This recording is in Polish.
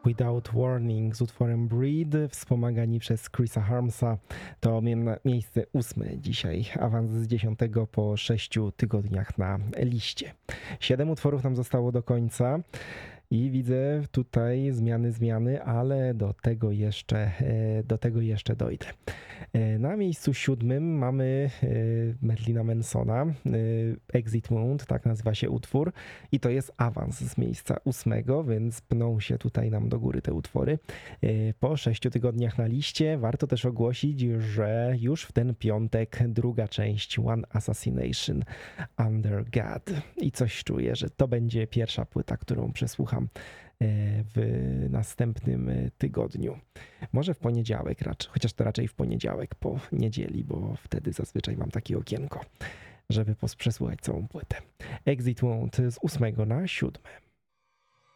Without Warning z utworem Breed, wspomagani przez Chrisa Harmsa. To miejsce 8 dzisiaj, awans z 10 po 6 tygodniach na liście. 7 utworów nam zostało do końca. I widzę tutaj zmiany, ale do tego jeszcze dojdę. Na miejscu 7 mamy Marilina Mansona, Exit Wound, tak nazywa się utwór i to jest awans z miejsca 8, więc pną się tutaj nam do góry te utwory. Po 6 tygodniach na liście warto też ogłosić, że już w ten piątek druga część One Assassination Under God i coś czuję, że to będzie pierwsza płyta, którą przesłucham w następnym tygodniu. Może w poniedziałek raczej, chociaż to raczej w poniedziałek po niedzieli, bo wtedy zazwyczaj mam takie okienko, żeby przesłuchać całą płytę. Exit Wound z 8 na 7.